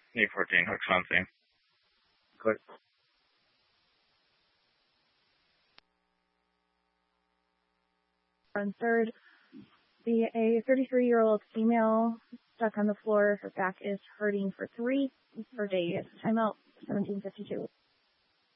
nicotine和创新。 Click. On third, a 33-year-old female stuck on the floor. Her back is hurting for 3 per day. Timeout, 17:52.